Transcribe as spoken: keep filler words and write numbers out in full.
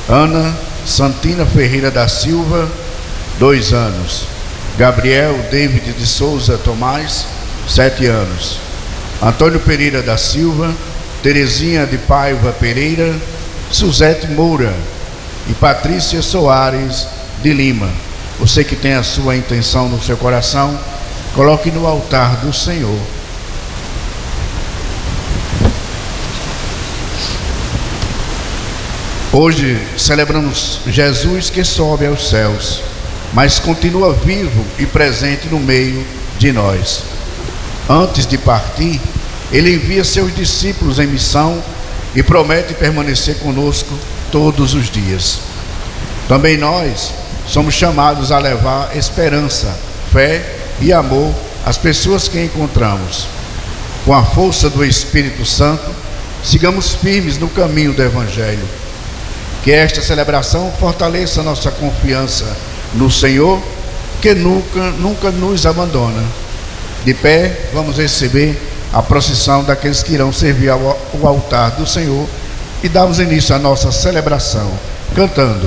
Ana Santina Ferreira da Silva, dois anos. Gabriel David de Souza Tomás, sete anos. Antônio Pereira da Silva, Terezinha de Paiva Pereira, Suzete Moura e Patrícia Soares de Lima. Você que tem a sua intenção no seu coração, coloque no altar do Senhor. Hoje celebramos Jesus que sobe aos céus, mas continua vivo e presente no meio de nós. Antes de partir, ele envia seus discípulos em missão e promete permanecer conosco todos os dias. Também nós somos chamados a levar esperança, fé e amor às pessoas que encontramos. Com a força do Espírito Santo, sigamos firmes no caminho do Evangelho. Que esta celebração fortaleça nossa confiança no Senhor, que nunca, nunca nos abandona. De pé, vamos receber a procissão daqueles que irão servir ao, ao altar do Senhor e damos início à nossa celebração, cantando: